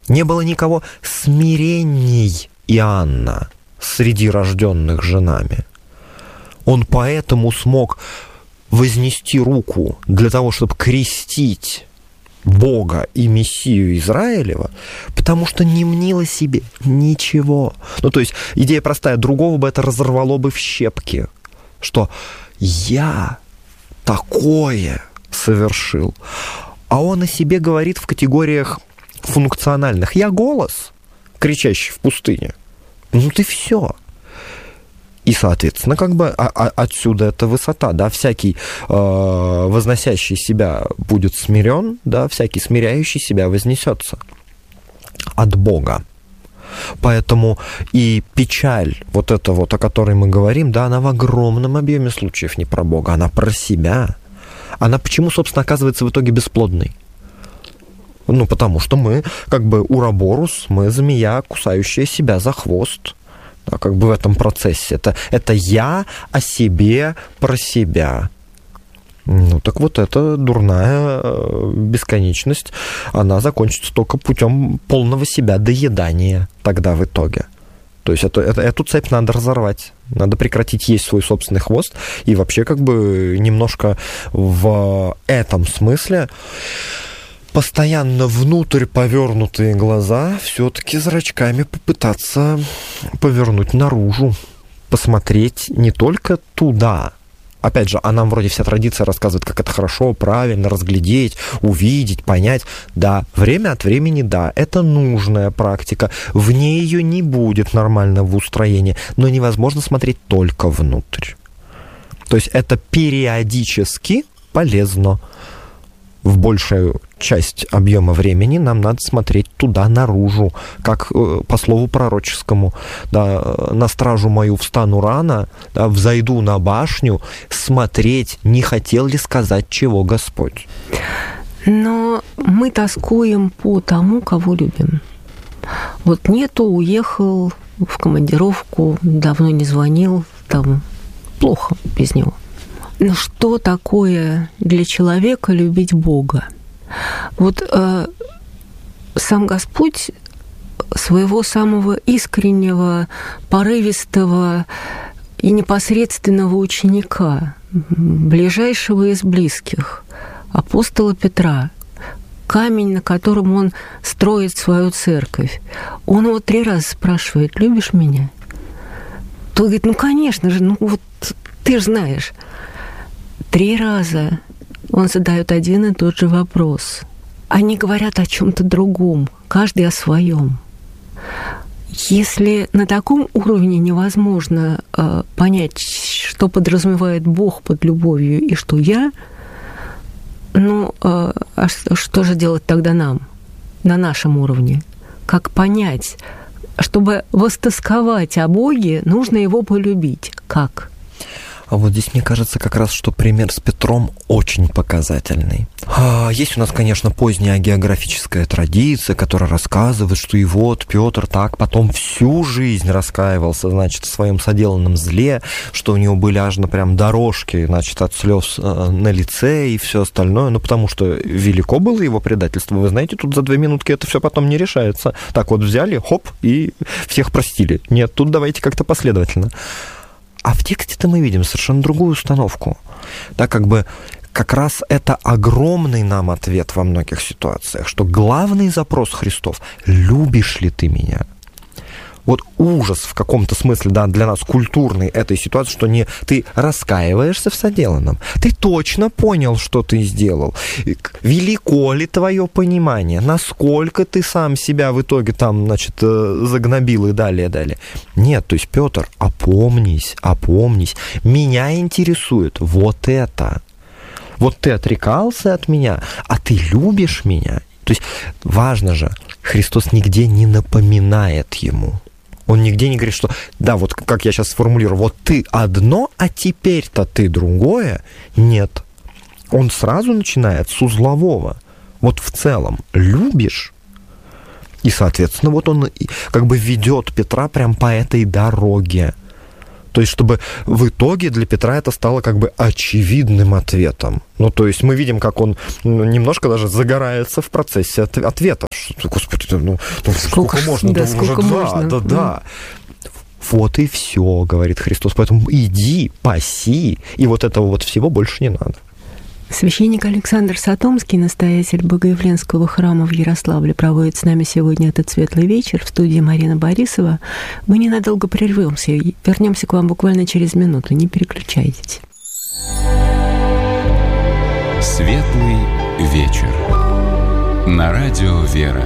Не было никого смиренней Иоанна среди рожденных женами. Он поэтому смог вознести руку для того, чтобы крестить Бога и Мессию Израилева, потому что не мнило себе ничего. Ну, то есть, идея простая, другого бы это разорвало бы в щепки, что я такое совершил. А он о себе говорит в категориях функциональных. Я голос, кричащий в пустыне. Ну, ты все. И, соответственно, как бы отсюда эта высота, да, всякий возносящий себя будет смирен, да, всякий смиряющий себя вознесется от Бога. Поэтому и печаль, вот эта вот, о которой мы говорим, да, она в огромном объеме случаев не про Бога, она про себя. Она почему, собственно, оказывается в итоге бесплодной? Ну, потому что мы, как бы, уроборус, мы змея, кусающая себя за хвост. Да, как бы в этом процессе. Это я о себе, про себя. Ну, так вот эта дурная бесконечность, она закончится только путем полного себя доедания тогда в итоге. То есть эту цепь надо разорвать. Надо прекратить есть свой собственный хвост. И вообще как бы немножко в этом смысле постоянно внутрь повернутые глаза все-таки зрачками попытаться повернуть наружу. Посмотреть не только туда. Опять же, а нам вроде вся традиция рассказывает, как это хорошо, правильно разглядеть, увидеть, понять. Да, время от времени, да, это нужная практика. Вне ее не будет нормального устроения, но невозможно смотреть только внутрь. То есть это периодически полезно. В большую часть объема времени нам надо смотреть туда, наружу, как по слову пророческому. Да, на стражу мою встану рано, да, взойду на башню, смотреть, не хотел ли сказать чего Господь. Но мы тоскуем по тому, кого любим. Вот нету, уехал в командировку, давно не звонил, там плохо без него. Но что такое для человека любить Бога? Вот сам Господь своего самого искреннего, порывистого и непосредственного ученика, ближайшего из близких, апостола Петра, камень, на котором он строит свою церковь, он его 3 раза спрашивает: «Любишь меня?» Тот говорит: «Ну, конечно же, ну вот ты же знаешь». 3 раза он задает один и тот же вопрос. Они говорят о чем-то другом, каждый о своем. Если на таком уровне невозможно понять, что подразумевает Бог под любовью и что я, ну, а что же делать тогда нам, на нашем уровне? Как понять? Чтобы востосковать о Боге, нужно его полюбить. Как? А вот здесь, мне кажется, как раз, что пример с Петром очень показательный. Есть у нас, конечно, поздняя географическая традиция, которая рассказывает, что и вот Петр так потом всю жизнь раскаивался, значит, в своем соделанном зле, что у него были аж прям дорожки, значит, от слез на лице и все остальное, ну, потому что велико было его предательство. Вы знаете, тут за 2 минутки это все потом не решается. Так вот взяли, хоп, и всех простили. Нет, тут давайте как-то последовательно. А в тексте-то мы видим совершенно другую установку. Да, как бы как раз это огромный нам ответ во многих ситуациях, что главный запрос Христов – любишь ли ты меня? Вот ужас в каком-то смысле, да, для нас культурный этой ситуации, что не ты раскаиваешься в соделанном, ты точно понял, что ты сделал. Велико ли твое понимание? Насколько ты сам себя в итоге там, значит, загнобил и далее. Нет, то есть, Петр, опомнись. Меня интересует вот это. Вот ты отрекался от меня, а ты любишь меня. То есть, важно же, Христос нигде не напоминает ему. Он нигде не говорит, что, да, вот как я сейчас сформулирую, вот ты одно, а теперь-то ты другое. Нет. Он сразу начинает с узлового. Вот в целом, любишь? И, соответственно, вот он как бы ведет Петра прям по этой дороге. То есть, чтобы в итоге для Петра это стало как бы очевидным ответом. Ну, то есть, мы видим, как он немножко даже загорается в процессе ответа. Господи, сколько можно? Да, сколько можно. Да. Вот и все, говорит Христос. Поэтому иди, паси, и вот этого вот всего больше не надо. Священник Александр Сатомский, настоятель Богоявленского храма в Ярославле, проводит с нами сегодня этот светлый вечер. В студии Марина Борисова. Мы ненадолго прервемся и вернемся к вам буквально через минуту. Не переключайтесь. Светлый вечер. На радио «Вера».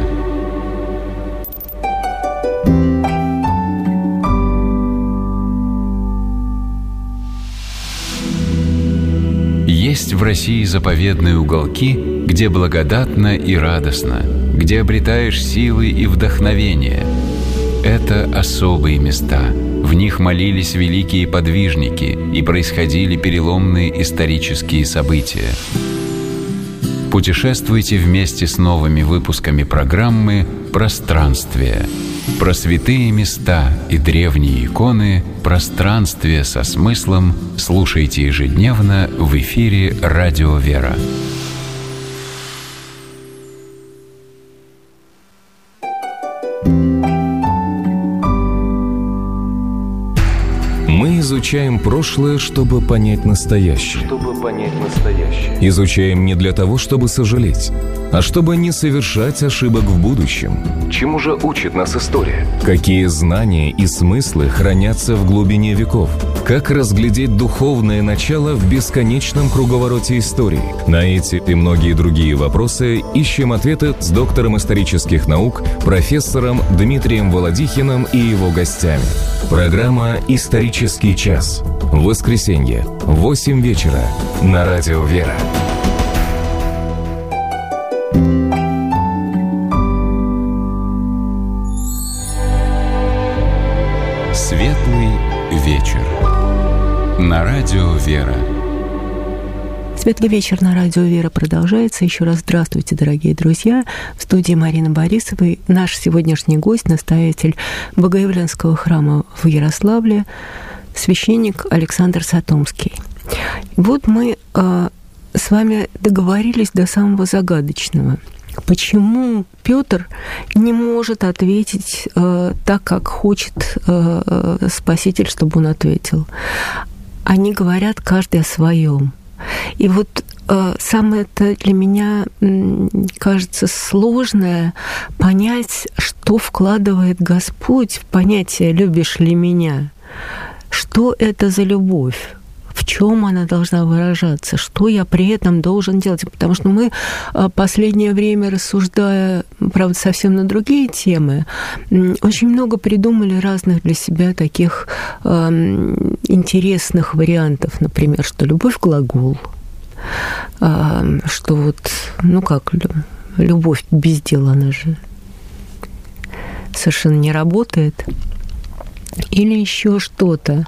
Есть в России заповедные уголки, где благодатно и радостно, где обретаешь силы и вдохновение. Это особые места. В них молились великие подвижники и происходили переломные исторические события. Путешествуйте вместе с новыми выпусками программы «Пространствие». Про святые места и древние иконы «Пространствие со смыслом» слушайте ежедневно в эфире «Радио Вера». Мы изучаем прошлое, чтобы понять настоящее. Изучаем не для того, чтобы сожалеть, а чтобы не совершать ошибок в будущем. Чему же учит нас история? Какие знания и смыслы хранятся в глубине веков? Как разглядеть духовное начало в бесконечном круговороте истории? На эти и многие другие вопросы ищем ответы с доктором исторических наук, профессором Дмитрием Володихиным и его гостями. Программа «Исторический час». В воскресенье в 8 вечера на радио «Вера». Светлый вечер. На радио «Вера». Светлый вечер на радио «Вера» продолжается. Еще раз здравствуйте, дорогие друзья. В студии Марина Борисова. Наш сегодняшний гость, настоятель Богоявленского храма в Ярославле, священник Александр Сатомский. Вот мы с вами договорились до самого загадочного. Почему Петр не может ответить так, как хочет Спаситель, чтобы он ответил? Они говорят каждый о своем. И вот самое-то для меня кажется сложное понять, что вкладывает Господь в понятие «любишь ли меня?». Что это за любовь? В чем она должна выражаться? Что я при этом должен делать? Потому что мы последнее время, рассуждая, правда, совсем на другие темы, очень много придумали разных для себя таких интересных вариантов. Например, что любовь – глагол. Что вот, любовь без дела, она же совершенно не работает. Или еще что-то.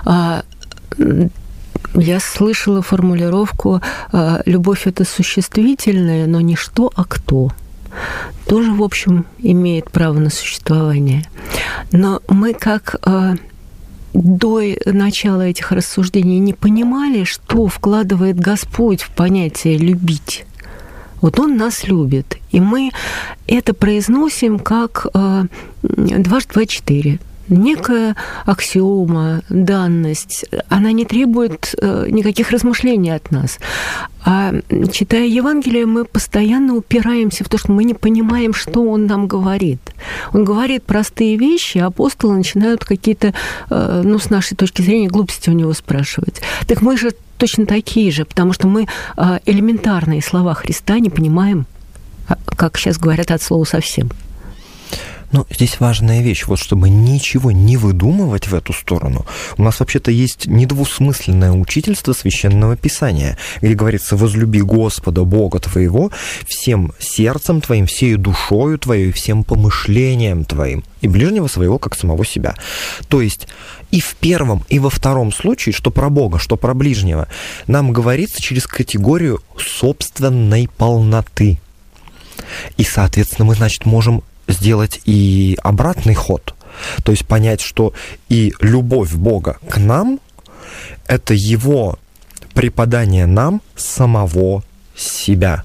Я слышала формулировку «любовь – это существительное, но не что, а кто». Тоже, в общем, имеет право на существование. Но мы как до начала этих рассуждений не понимали, что вкладывает Господь в понятие «любить». Вот Он нас любит, и мы это произносим как дважды два – четыре. Некая аксиома, данность, она не требует никаких размышлений от нас. А читая Евангелие, мы постоянно упираемся в то, что мы не понимаем, что он нам говорит. Он говорит простые вещи, а апостолы начинают какие-то, с нашей точки зрения, глупости у него спрашивать. Так мы же точно такие же, потому что мы элементарные слова Христа не понимаем, как сейчас говорят, от слова совсем. Но здесь важная вещь, вот чтобы ничего не выдумывать в эту сторону, у нас вообще-то есть недвусмысленное учительство Священного Писания, где говорится: «Возлюби Господа Бога твоего всем сердцем твоим, всею душою твоей, всем помышлением твоим, и ближнего своего, как самого себя». То есть и в первом, и во втором случае, что про Бога, что про ближнего, нам говорится через категорию собственной полноты. И, соответственно, мы, можем сделать и обратный ход. То есть понять, что и любовь Бога к нам – это Его преподание нам самого себя.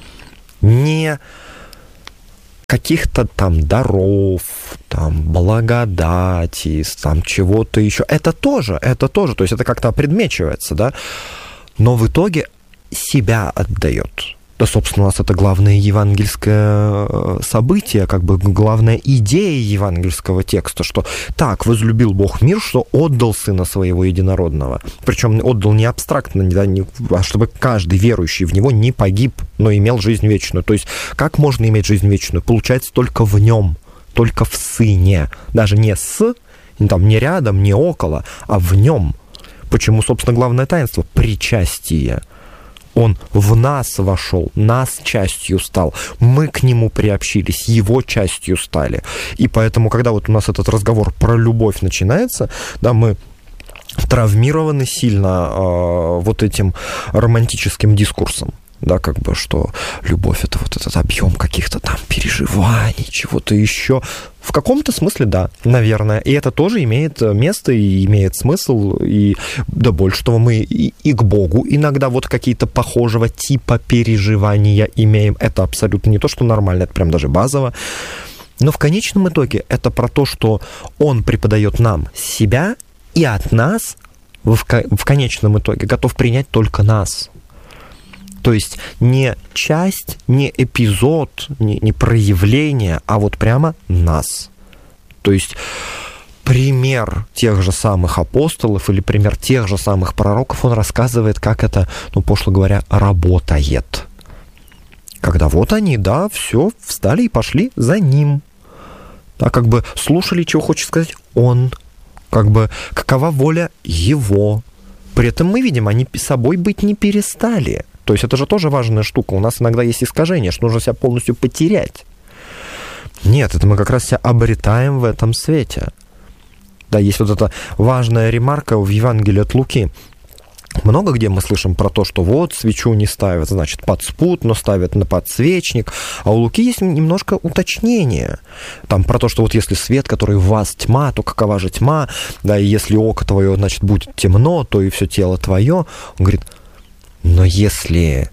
Не каких-то там даров, там благодати, там чего-то еще. Это тоже. То есть это как-то опредмечивается, да? Но в итоге себя отдает. Да, собственно, у нас это главное евангельское событие, как бы главная идея евангельского текста, что так возлюбил Бог мир, что отдал Сына Своего Единородного. Причем отдал не абстрактно, а чтобы каждый верующий в Него не погиб, но имел жизнь вечную. То есть как можно иметь жизнь вечную? Получается только в Нем, только в Сыне. Даже не там, не рядом, не около, а в Нем. Почему, собственно, главное таинство? Причастие. Он в нас вошел, нас частью стал, мы к нему приобщились, его частью стали. И поэтому, когда вот у нас этот разговор про любовь начинается, да, мы травмированы сильно вот этим романтическим дискурсом. Да, как бы, что любовь — это вот этот объем каких-то там переживаний, чего-то еще. В каком-то смысле, да, наверное. И это тоже имеет место и имеет смысл. И да, больше того, мы и к Богу иногда вот какие-то похожего типа переживания имеем. Это абсолютно не то, что нормально, это прям даже базово. Но в конечном итоге это про то, что Он преподает нам себя, и от нас в конечном итоге готов принять только нас. То есть не часть, не эпизод, не проявление, а вот прямо нас. То есть пример тех же самых апостолов или пример тех же самых пророков, он рассказывает, как это, пошло говоря, работает. Когда вот они, да, все, встали и пошли за Ним. Да, как бы слушали, чего хочет сказать Он. Как бы какова воля Его. При этом мы видим, они собой быть не перестали. То есть это же тоже важная штука. У нас иногда есть искажение, что нужно себя полностью потерять. Нет, это мы как раз себя обретаем в этом свете. Да, есть вот эта важная ремарка в Евангелии от Луки. Много где мы слышим про то, что вот свечу не ставят, значит, под спут, но ставят на подсвечник. А у Луки есть немножко уточнение. Там про то, что вот если свет, который в вас тьма, то какова же тьма? Да, и если око твое, значит, будет темно, то и все тело твое. Он говорит, но если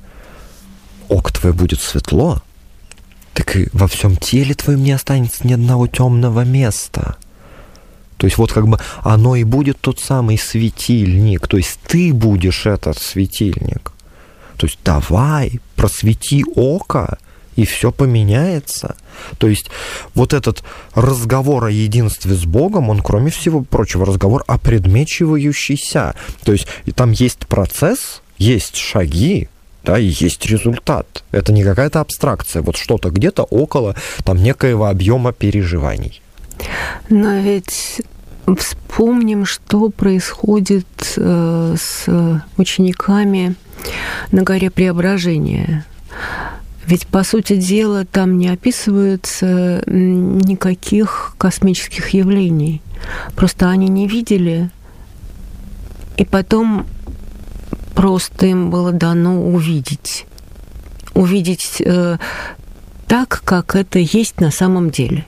око твое будет светло, так и во всем теле твоем не останется ни одного темного места. То есть вот как бы оно и будет тот самый светильник. То есть ты будешь этот светильник. То есть давай, просвети око, и все поменяется. То есть вот этот разговор о единстве с Богом, он, кроме всего прочего, разговор о предмечивающийся. То есть и там есть процесс, есть шаги, да, и есть результат. Это не какая-то абстракция, вот что-то где-то около там некоего объема переживаний. Но ведь вспомним, что происходит с учениками на горе Преображения. Ведь, по сути дела, там не описываются никаких космических явлений. Просто они не видели, и потом просто им было дано увидеть. Увидеть так, как это есть на самом деле.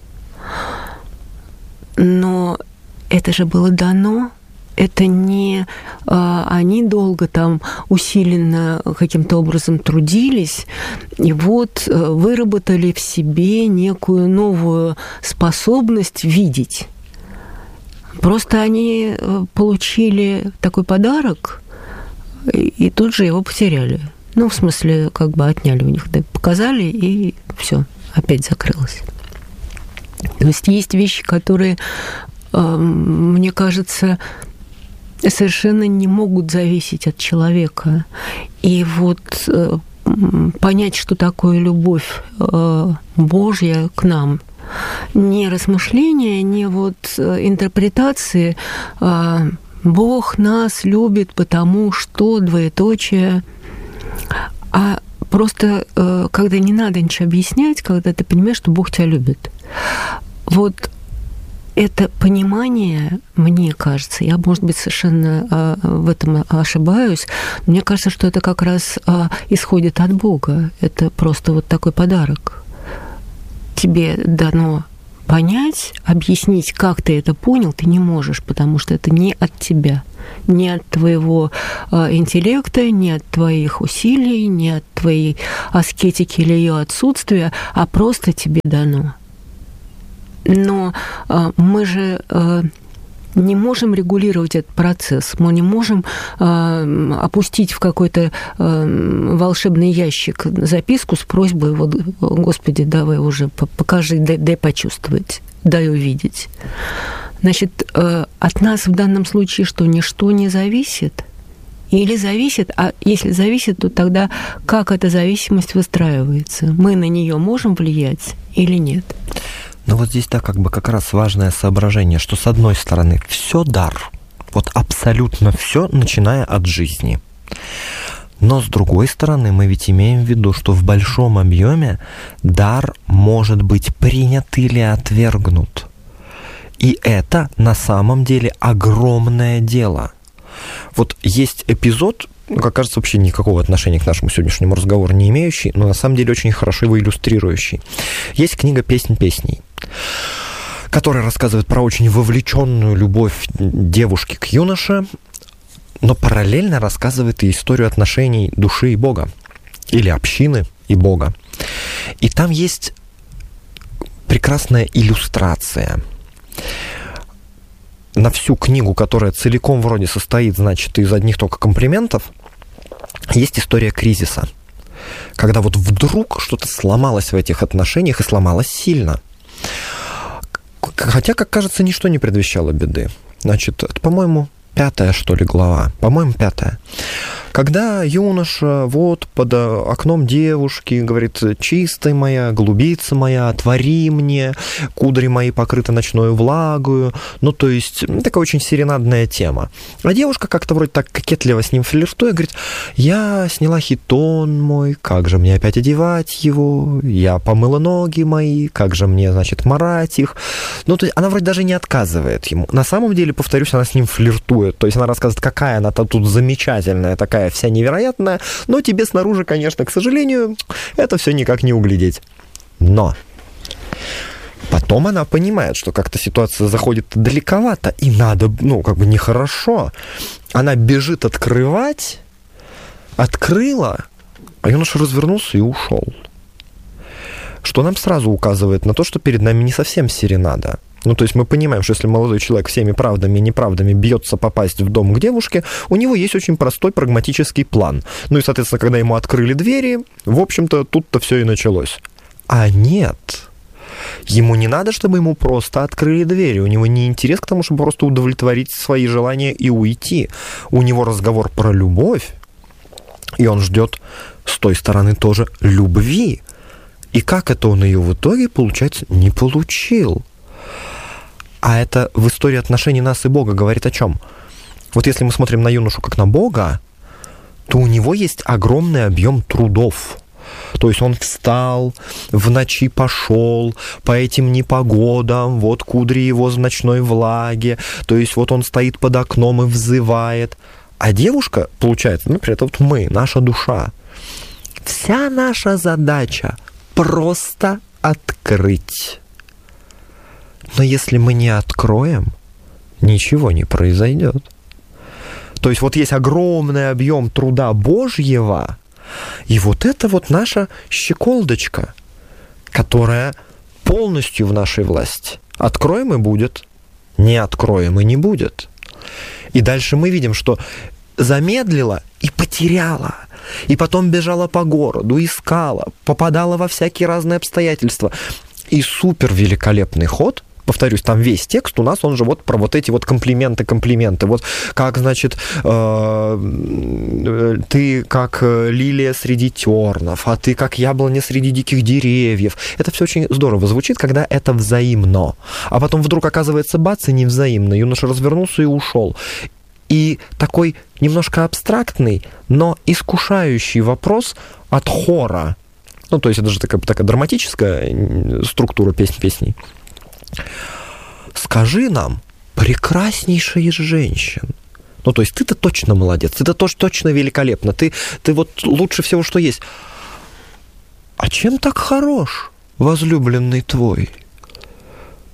Но это же было дано. Это не они долго там усиленно каким-то образом трудились, и вот выработали в себе некую новую способность видеть. Просто они получили такой подарок, и тут же его потеряли. В смысле, как бы отняли у них, да, показали, и все, опять закрылось. То есть вещи, которые, мне кажется, совершенно не могут зависеть от человека. И вот понять, что такое любовь Божья к нам, не размышления, не вот интерпретации, Бог нас любит, потому что, двоеточие, а просто когда не надо ничего объяснять, когда ты понимаешь, что Бог тебя любит. Вот это понимание, мне кажется, я, может быть, совершенно в этом ошибаюсь, но мне кажется, что это как раз исходит от Бога. Это просто вот такой подарок. Тебе дано понять, объяснить, как ты это понял, ты не можешь, потому что это не от тебя, не от твоего интеллекта, не от твоих усилий, не от твоей аскетики или ее отсутствия, а просто тебе дано. Но мы же не можем регулировать этот процесс, мы не можем опустить в какой-то волшебный ящик записку с просьбой, вот, Господи, давай уже покажи, дай почувствовать, дай увидеть. Значит, от нас в данном случае что, ничто не зависит? Или зависит, а если зависит, то тогда как эта зависимость выстраивается? Мы на нее можем влиять или нет? Но вот здесь, да, как раз важное соображение, что с одной стороны все дар, вот абсолютно все, начиная от жизни. Но с другой стороны, мы ведь имеем в виду, что в большом объеме дар может быть принят или отвергнут. И это на самом деле огромное дело. Вот есть эпизод, как кажется, вообще никакого отношения к нашему сегодняшнему разговору не имеющий, но на самом деле очень хорошо его иллюстрирующий. Есть книга «Песнь песней», которая рассказывает про очень вовлеченную любовь девушки к юноше, но параллельно рассказывает и историю отношений души и Бога, или общины и Бога. И там есть прекрасная иллюстрация на всю книгу, которая целиком вроде состоит, значит, из одних только комплиментов. Есть история кризиса, когда вот вдруг что-то сломалось в этих отношениях, и сломалось сильно. Хотя, как кажется, ничто не предвещало беды. Значит, это, по-моему, 5-я, что ли, глава. По-моему, 5-я. Когда юноша вот под окном девушки говорит: «Чистая моя, голубица моя, отвори мне, кудри мои покрыты ночною влагою». Ну, то есть, такая очень серенадная тема. А девушка как-то вроде так кокетливо с ним флиртуя, говорит: «Я сняла хитон мой, как же мне опять одевать его? Я помыла ноги мои, как же мне, значит, марать их?» Ну, то есть, она вроде даже не отказывает ему. На самом деле, повторюсь, она с ним флиртует. То есть, она рассказывает, какая она тут замечательная, такая вся невероятная, но тебе снаружи, конечно, к сожалению, это все никак не углядеть. Но потом она понимает, что как-то ситуация заходит далековато, и надо, нехорошо. Она бежит открывать, открыла, а юноша развернулся и ушел. Что нам сразу указывает на то, что перед нами не совсем серенада. Ну, то есть мы понимаем, что если молодой человек всеми правдами и неправдами бьется попасть в дом к девушке, у него есть очень простой прагматический план. Ну и, соответственно, когда ему открыли двери, в общем-то, тут-то все и началось. А нет. Ему не надо, чтобы ему просто открыли двери. У него не интерес к тому, чтобы просто удовлетворить свои желания и уйти. У него разговор про любовь, и он ждет с той стороны тоже любви. И как это он ее в итоге, получается, не получил? А это в истории отношений нас и Бога говорит о чем? Вот если мы смотрим на юношу как на Бога, то у него есть огромный объем трудов. То есть он встал, в ночи пошел, по этим непогодам, вот кудри его в ночной влаге, то есть вот он стоит под окном и взывает. А девушка, получается, например, это вот мы, наша душа. Вся наша задача просто открыть. Но если мы не откроем, ничего не произойдет. То есть вот есть огромный объем труда Божьего, и вот это вот наша щеколдочка, которая полностью в нашей власти. Откроем и будет, не откроем и не будет. И дальше мы видим, что замедлила и потеряла, и потом бежала по городу, искала, попадала во всякие разные обстоятельства. И супер великолепный ход. Повторюсь, там весь текст у нас, он же вот про вот эти вот комплименты. Вот как, значит, ты как лилия среди тернов, а ты как яблоня среди диких деревьев. Это все очень здорово звучит, когда это взаимно. А потом вдруг оказывается, бац, и невзаимно. Юноша развернулся и ушел. И такой немножко абстрактный, но искушающий вопрос от хора. Ну, то есть это же такая драматическая структура песней. Скажи нам, прекраснейшая из женщин. Ну, то есть ты-то точно молодец, ты-то точно великолепна, ты вот лучше всего, что есть. А чем так хорош возлюбленный твой?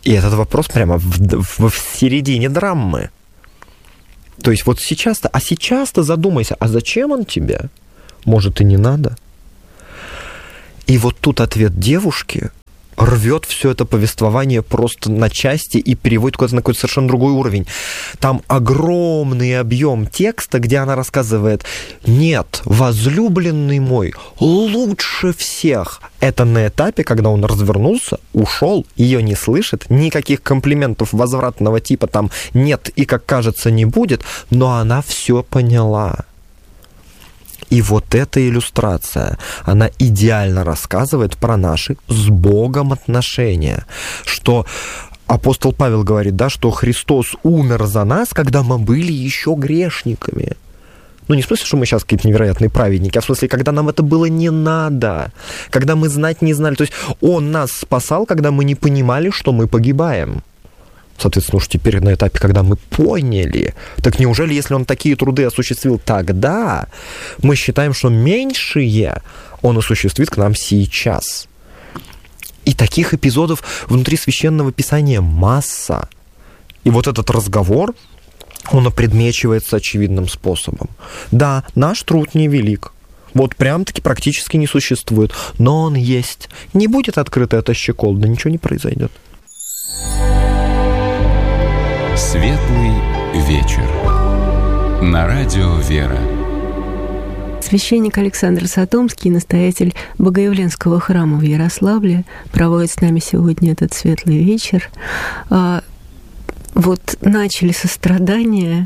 И этот вопрос прямо в середине драмы. То есть вот сейчас-то задумайся, а зачем он тебе? Может, и не надо? И вот тут ответ девушки рвет все это повествование просто на части и переводит куда-то на какой-то совершенно другой уровень. Там огромный объем текста, где она рассказывает: нет, возлюбленный мой лучше всех. Это на этапе, когда он развернулся, ушел, ее не слышит, никаких комплиментов возвратного типа там нет и, как кажется, не будет, но она все поняла. И вот эта иллюстрация, она идеально рассказывает про наши с Богом отношения. Что апостол Павел говорит, да, что Христос умер за нас, когда мы были еще грешниками. Ну, не в смысле, что мы сейчас какие-то невероятные праведники, а в смысле, когда нам это было не надо, когда мы знать не знали. То есть Он нас спасал, когда мы не понимали, что мы погибаем. Соответственно, уж теперь на этапе, когда мы поняли, так неужели, если он такие труды осуществил тогда, мы считаем, что меньшие он осуществит к нам сейчас? И таких эпизодов внутри Священного Писания масса. И вот этот разговор, он опредмечивается очевидным способом. Да, наш труд невелик. Вот прям-таки практически не существует. Но он есть. Не будет открыта эта щеколда, ничего не произойдет. Светлый вечер. На радио «Вера». Священник Александр Сатомский, настоятель Богоявленского храма в Ярославле, проводит с нами сегодня этот светлый вечер. Вот начали со страдания,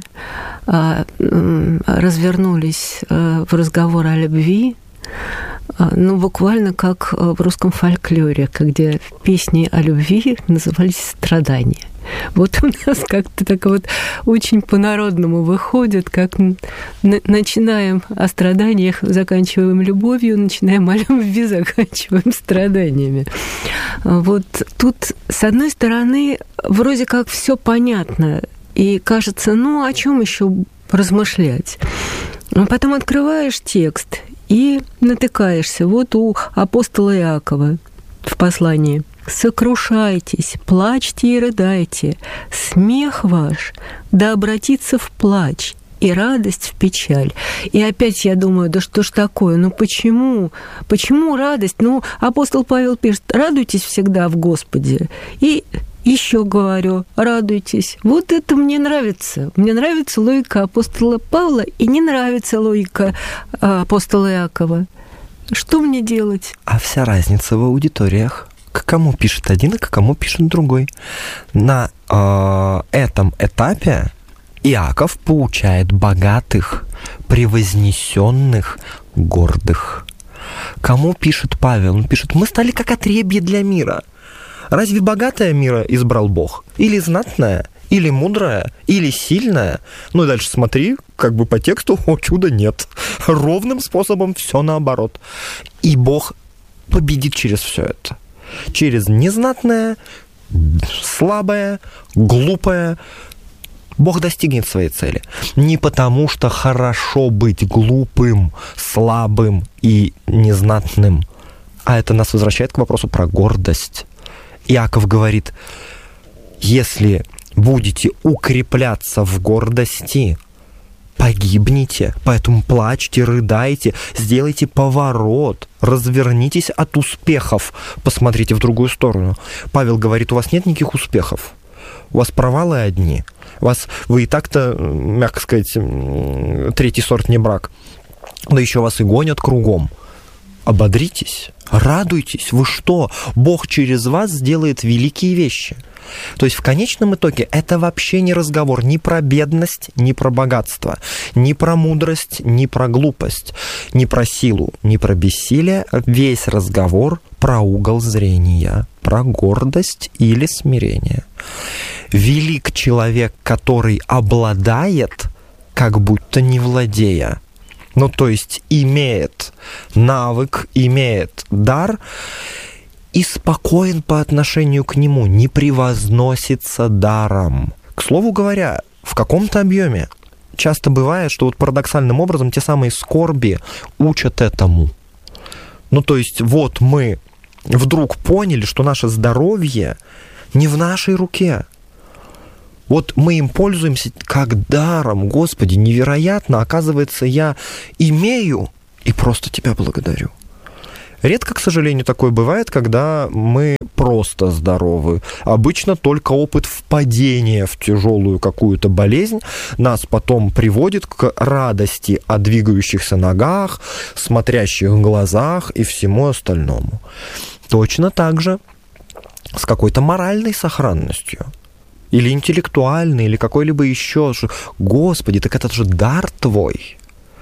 развернулись в разговор о любви, ну, буквально как в русском фольклоре, где песни о любви назывались «Страдания». Вот у нас как-то так вот очень по-народному выходит, как начинаем о страданиях, заканчиваем любовью, начинаем о любви, заканчиваем страданиями. Вот тут, с одной стороны, вроде как все понятно, и кажется, ну, о чем еще размышлять? А потом открываешь текст и натыкаешься вот у апостола Иакова в послании. «Сокрушайтесь, плачьте и рыдайте, смех ваш да обратится в плач, и радость в печаль». И опять я думаю, да что ж такое, ну почему? Почему радость? Ну, апостол Павел пишет: радуйтесь всегда в Господе. И еще говорю, радуйтесь. Вот это мне нравится. Мне нравится логика апостола Павла, и не нравится логика апостола Иакова. Что мне делать? А вся разница в аудиториях. К кому пишет один, а к кому пишет другой. На этом этапе Иаков поучает богатых, превознесенных, гордых. Кому пишет Павел? Он пишет: мы стали как отребье для мира. Разве богатое мира избрал Бог? Или знатное? Или мудрое? Или сильное? Ну и дальше смотри, как бы по тексту, о чудо, нет. Ровным способом все наоборот. И Бог победит через все это. Через незнатное, слабое, глупое. Бог достигнет своей цели. Не потому, что хорошо быть глупым, слабым и незнатным, а это нас возвращает к вопросу про гордость. Иаков говорит: если будете укрепляться в гордости, погибнете, поэтому плачьте, рыдайте, сделайте поворот, развернитесь от успехов, посмотрите в другую сторону. Павел говорит: у вас нет никаких успехов, у вас провалы одни, вы и так-то, мягко сказать, третий сорт не брак, да еще вас и гонят кругом. Ободритесь, радуйтесь, вы что? Бог через вас сделает великие вещи. То есть в конечном итоге это вообще не разговор ни про бедность, ни про богатство, ни про мудрость, ни про глупость, ни про силу, ни про бессилие. Весь разговор про угол зрения, про гордость или смирение. Велик человек, который обладает, как будто не владея. Ну, то есть имеет навык, имеет дар и спокоен по отношению к нему, не превозносится даром. К слову говоря, в каком-то объеме часто бывает, что вот парадоксальным образом те самые скорби учат этому. Ну, то есть вот мы вдруг поняли, что наше здоровье не в нашей руке. Вот мы им пользуемся как даром. Господи, невероятно. Оказывается, я имею и просто тебя благодарю. Редко, к сожалению, такое бывает, когда мы просто здоровы. Обычно только опыт впадения в тяжелую какую-то болезнь нас потом приводит к радости о двигающихся ногах, смотрящих глазах и всему остальному. Точно так же с какой-то моральной сохранностью. Или интеллектуальной, или какой-либо еще. Господи, так это же дар твой.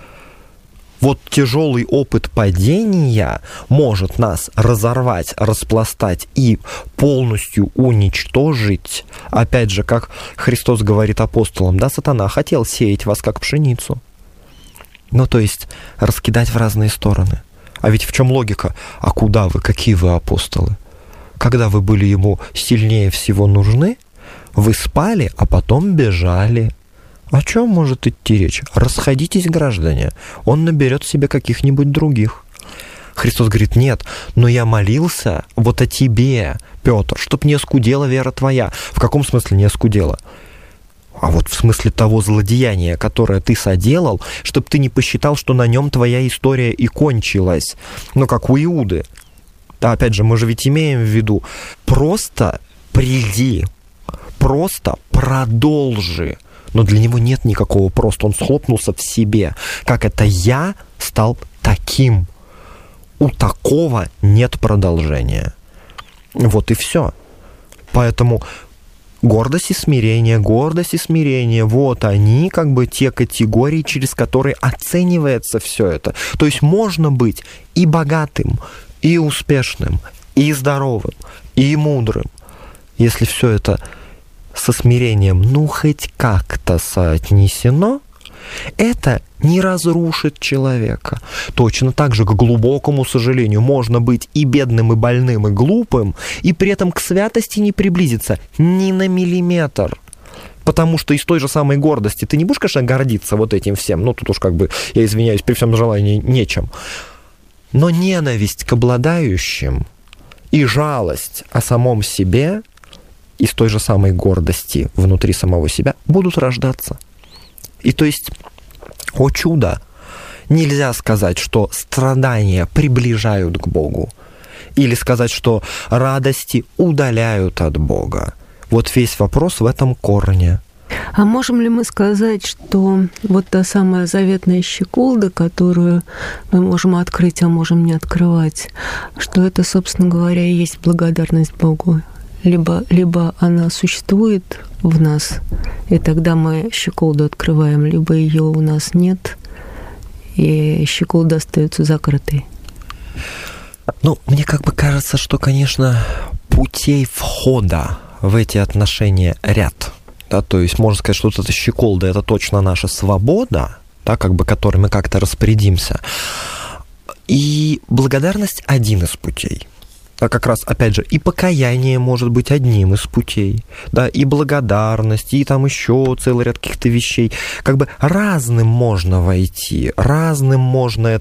Вот тяжелый опыт падения может нас разорвать, распластать и полностью уничтожить. Опять же, как Христос говорит апостолам, да, сатана хотел сеять вас как пшеницу. Ну, то есть раскидать в разные стороны. А ведь в чем логика? А куда вы, какие вы апостолы? Когда вы были ему сильнее всего нужны, вы спали, а потом бежали. О чем может идти речь? Расходитесь, граждане. Он наберет себе каких-нибудь других. Христос говорит, нет, но я молился вот о тебе, Петр, чтоб не оскудела вера твоя. В каком смысле не оскудела? А вот в смысле того злодеяния, которое ты соделал, чтоб ты не посчитал, что на нем твоя история и кончилась. Ну, как у Иуды. Да, опять же, мы же ведь имеем в виду, просто приди, просто продолжи. Но для него нет никакого просто. Он схлопнулся в себе. Как это я стал таким? У такого нет продолжения. Вот и все. Поэтому гордость и смирение, вот они как бы те категории, через которые оценивается все это. То есть можно быть и богатым, и успешным, и здоровым, и мудрым, если все это со смирением, ну, хоть как-то соотнесено, это не разрушит человека. Точно так же, к глубокому сожалению, можно быть и бедным, и больным, и глупым, и при этом к святости не приблизиться ни на миллиметр. Потому что из той же самой гордости ты не будешь, конечно, гордиться вот этим всем, ну, тут уж как бы, я извиняюсь, при всем желании нечем. Но ненависть к обладающим и жалость о самом себе из той же самой гордости внутри самого себя будут рождаться. И то есть, о чудо, нельзя сказать, что страдания приближают к Богу, или сказать, что радости удаляют от Бога. Вот весь вопрос в этом корне. А можем ли мы сказать, что вот та самая заветная щеколда, которую мы можем открыть, а можем не открывать, что это, собственно говоря, и есть благодарность Богу? Либо она существует в нас, и тогда мы щеколду открываем, либо ее у нас нет, и щеколда остается закрытой. Ну, мне как бы кажется, что, конечно, путей входа в эти отношения ряд. Да, то есть можно сказать, что вот эта щеколда – это точно наша свобода, да, как бы, которой мы как-то распорядимся. И благодарность – один из путей. Да, как раз, опять же, и покаяние может быть одним из путей, да, и благодарность, и там еще целый ряд каких-то вещей. Как бы разным можно войти, разным можно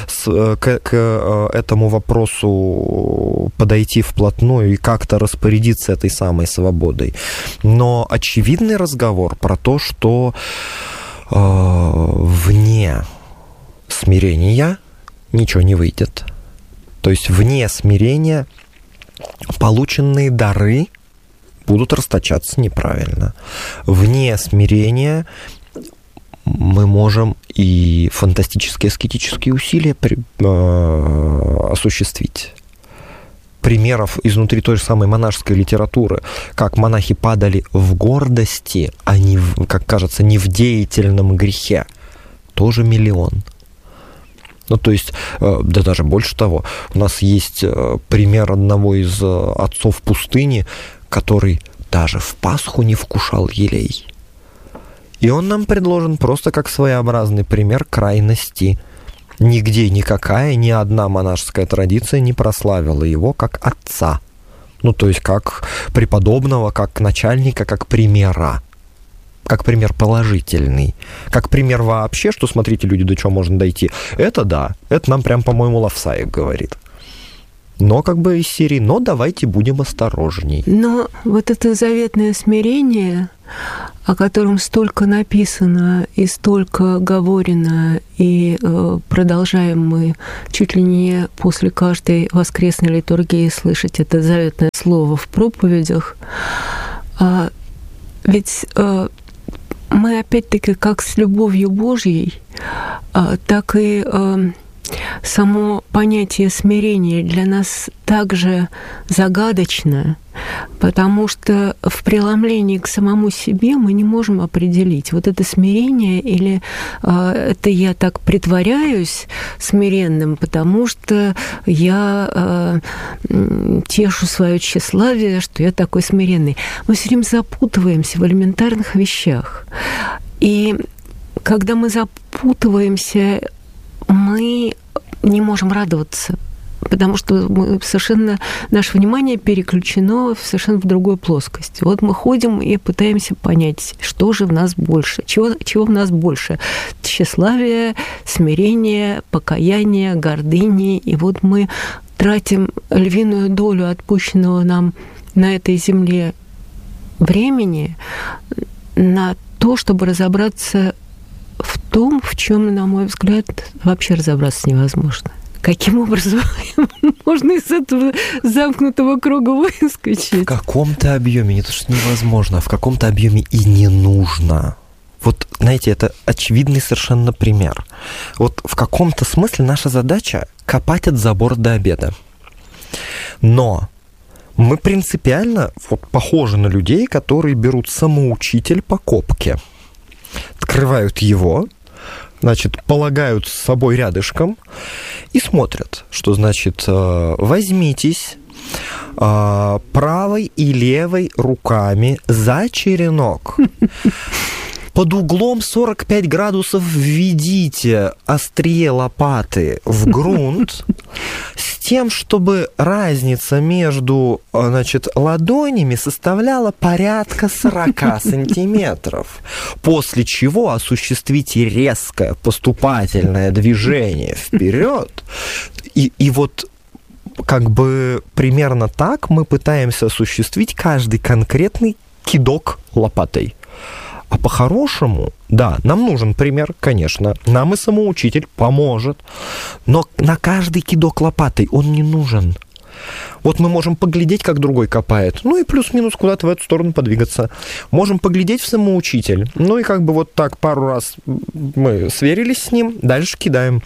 к этому вопросу подойти вплотную и как-то распорядиться этой самой свободой. Но очевидный разговор про то, что вне смирения ничего не выйдет. То есть вне смирения полученные дары будут расточаться неправильно. Вне смирения мы можем и фантастические аскетические усилия осуществить. Примеров изнутри той же самой монашеской литературы, как монахи падали в гордости, а не, как кажется, не в деятельном грехе, тоже миллион. Ну, то есть, да даже больше того, у нас есть пример одного из отцов пустыни, который даже в Пасху не вкушал елей. И он нам предложен просто как своеобразный пример крайности. Нигде никакая, ни одна монашеская традиция не прославила его как отца. Ну, то есть, как преподобного, как начальника, как примера. Как пример положительный, как пример вообще, что, смотрите, люди, до чего можно дойти. Это да, это нам прям, по-моему, Лавсаик говорит. но как бы из серии «но давайте будем осторожней». Но вот это заветное смирение, о котором столько написано и столько говорено, и продолжаем мы чуть ли не после каждой воскресной литургии слышать это заветное слово в проповедях, ведь мы опять-таки как с любовью Божьей, так и само понятие смирения для нас также загадочно, потому что в преломлении к самому себе мы не можем определить, вот это смирение или это я так притворяюсь смиренным, потому что я тешу свое тщеславие, что я такой смиренный. Мы все время запутываемся в элементарных вещах. И когда мы запутываемся, мы не можем радоваться, потому что мы совершенно, наше внимание переключено совершенно в другую плоскость. Вот мы ходим и пытаемся понять, что же в нас больше, чего в нас больше. Тщеславие, смирение, покаяние, гордыни. И вот мы тратим львиную долю отпущенного нам на этой земле времени на то, чтобы разобраться в том, в чем, на мой взгляд, вообще разобраться невозможно. Каким образом можно из этого замкнутого круга выскочить? В каком-то объеме, не то что невозможно, а в каком-то объеме и не нужно. Вот, знаете, это очевидный совершенно пример. Вот в каком-то смысле наша задача — копать от забора до обеда. Но мы принципиально вот похожи на людей, которые берут самоучитель по копке, открывают его, значит, полагают с собой рядышком и смотрят, что, значит, возьмитесь правой и левой руками за черенок. Под углом 45 градусов введите острие лопаты в грунт с тем, чтобы разница между, значит, ладонями составляла порядка 40 сантиметров. После чего осуществите резкое поступательное движение вперед. И вот как бы примерно так мы пытаемся осуществить каждый конкретный кидок лопатой. А по-хорошему, да, нам нужен пример, конечно, нам и самоучитель поможет, но на каждый кидок лопатой он не нужен. Вот мы можем поглядеть, как другой копает, ну и плюс-минус куда-то в эту сторону подвигаться. Можем поглядеть в самоучитель, ну и как бы вот так пару раз мы сверились с ним, дальше кидаем.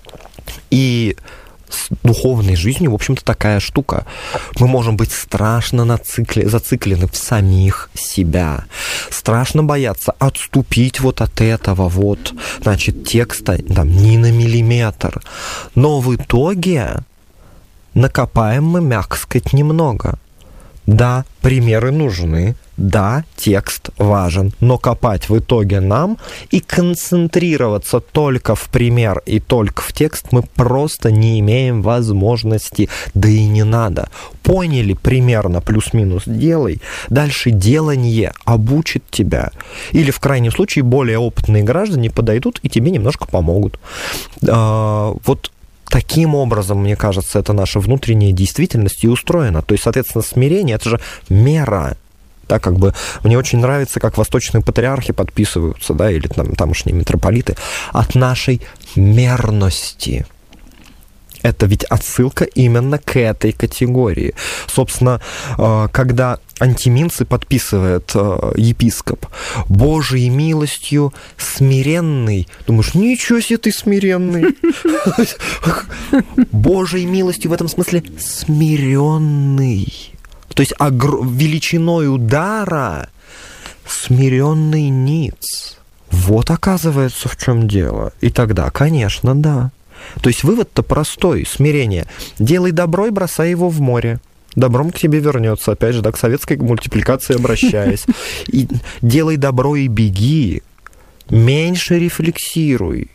И с духовной жизнью, в общем-то, такая штука. Мы можем быть страшно зациклены в самих себя. Страшно бояться отступить вот от этого вот, значит, текста там, ни на миллиметр. Но в итоге накопаем мы, мягко сказать, немного. Да, примеры нужны, да, текст важен, но копать в итоге нам и концентрироваться только в пример и только в текст мы просто не имеем возможности, да и не надо. Поняли примерно, плюс-минус делай, дальше делание обучит тебя. Или, в крайнем случае, более опытные граждане подойдут и тебе немножко помогут. Вот таким образом, мне кажется, это наша внутренняя действительность и устроена. То есть, соответственно, смирение — это же мера. Да, как бы мне очень нравится, как восточные патриархи подписываются, да, или там тамошние митрополиты, от нашей мерности. Это ведь отсылка именно к этой категории. Собственно, когда Антиминцы подписывает епископ: «Божией милостью смиренный». Думаешь, ничего себе ты смиренный. Божией милостью в этом смысле смиренный. То есть величиной удара смиренный ниц. Вот оказывается, в чем дело. И тогда, конечно, да. То есть вывод-то простой. Смирение. Делай добро и бросай его в море. Добром к тебе вернется. Опять же, да, к советской мультипликации обращаясь. И делай добро и беги. Меньше рефлексируй.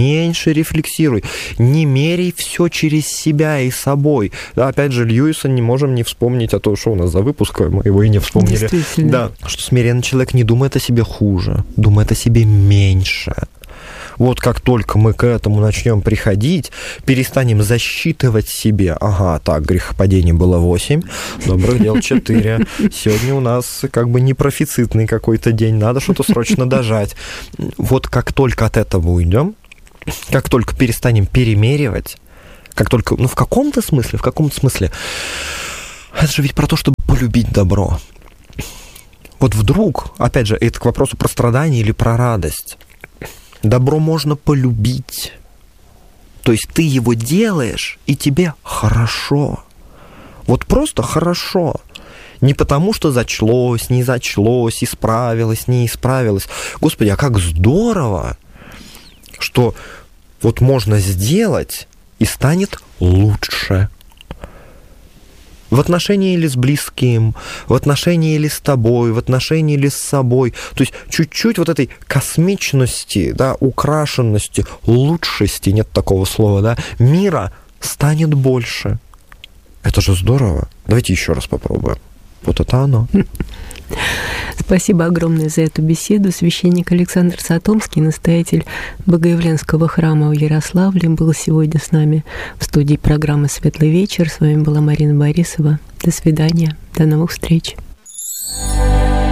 Не меряй все через себя и собой. Да, опять же, Льюиса не можем не вспомнить, а то, что у нас за выпуск, мы его и не вспомнили. Да, что смиренный человек не думает о себе хуже, думает о себе меньше. Вот как только мы к этому начнем приходить, перестанем засчитывать себе, ага, так, грехопадений было 8, добрых дел 4, сегодня у нас как бы не профицитный какой-то день, надо что-то срочно дожать. Вот как только от этого уйдем, как только перестанем перемеривать, как только, в каком-то смысле, это же ведь про то, чтобы полюбить добро. Вот вдруг, опять же, это к вопросу про страдание или про радость. Добро можно полюбить. То есть ты его делаешь, и тебе хорошо. Вот просто хорошо. Не потому, что зачлось, не зачлось, исправилось, не исправилось. Господи, а как здорово, что вот можно сделать, и станет лучше. В отношении или с близким, в отношении или с тобой, в отношении или с собой. То есть чуть-чуть вот этой космичности, да, украшенности, лучшести, нет такого слова, да, мира станет больше. Это же здорово. Давайте еще раз попробуем. Вот это оно. Спасибо огромное за эту беседу. Священник Александр Сатомский, настоятель Богоявленского храма в Ярославле, был сегодня с нами в студии программы «Светлый вечер». С вами была Марина Борисова. До свидания. До новых встреч.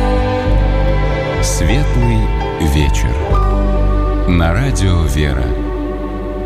«Светлый вечер» на радио «Вера».